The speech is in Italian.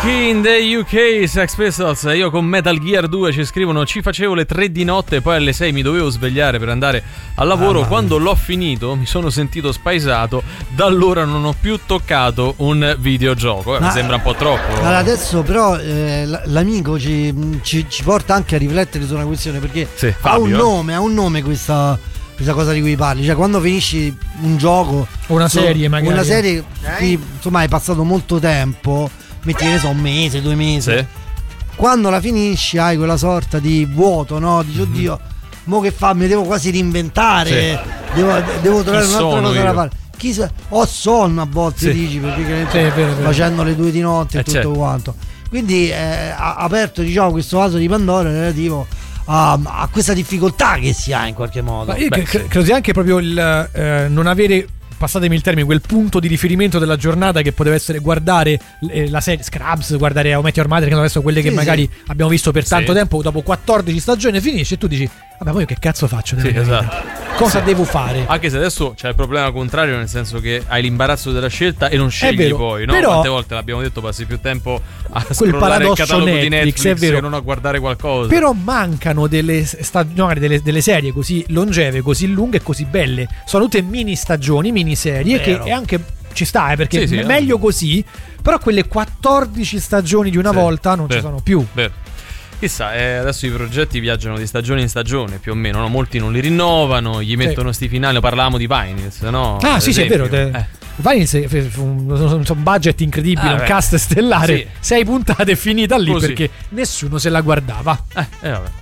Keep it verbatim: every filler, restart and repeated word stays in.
Lucky in the U K, Sex Pistols. Io con Metal Gear due ci scrivono: ci facevo le tre di notte e poi alle sei mi dovevo svegliare per andare al lavoro. Ah, quando l'ho finito mi sono sentito spaesato. Da allora non ho più toccato un videogioco. eh, Ma, Mi sembra un po' troppo. Allora adesso però eh, l'amico ci, ci, ci porta anche a riflettere su una questione, perché sì, ha un nome, ha un nome questa, questa cosa di cui parli. Cioè quando finisci un gioco o una serie, so, magari una serie eh? Qui, insomma hai passato molto tempo, metti che ne so un mese, due mesi, sì. Quando la finisci hai quella sorta di vuoto, no? Dici mm-hmm. oddio, mo che fa? Mi devo quasi reinventare, sì. devo, devo trovare Chi un'altra cosa io? da fare. Chi sa, ho sonno a volte, sì. dici, perché sì, è vero, facendo vero. le due di notte e eh tutto certo. quanto. Quindi eh, ha aperto, diciamo, questo vaso di Pandora relativo a, a questa difficoltà che si ha in qualche modo. Ma io Beh, cre- credo sia anche proprio il eh, non avere, passatemi il termine, quel punto di riferimento della giornata che poteva essere guardare eh, la serie Scrubs, guardare How I Met Your Mother, che sono adesso quelle che sì, magari sì. abbiamo visto per tanto sì. tempo. Dopo quattordici stagioni finisce e tu dici vabbè, poi che cazzo faccio? Sì, esatto. Cosa sì. devo fare? Anche se adesso c'è il problema contrario, nel senso che hai l'imbarazzo della scelta e non scegli vero, poi, no? Però, quante volte l'abbiamo detto, passi più tempo a scrollare il catalogo Netflix, di Netflix è vero. che non a guardare qualcosa. Però mancano delle, stag- delle, delle serie così longeve, così lunghe e così belle. Sono tutte mini stagioni, mini serie, vero. che è anche ci sta, eh, perché sì, sì, è meglio così. Però quelle quattordici stagioni di una sì, volta non vero, ci sono più. Vero. Chissà, eh, adesso i progetti viaggiano di stagione in stagione più o meno, no? Molti non li rinnovano, gli mettono sì. sti finali. Parlavamo di Vinyls, no? Ah, Ad sì, esempio. sì, è vero. Eh. Vinyls fu un, un budget incredibile, ah, un beh. cast stellare, sì. sei puntate finite lì Così. perché nessuno se la guardava. Eh, eh vabbè.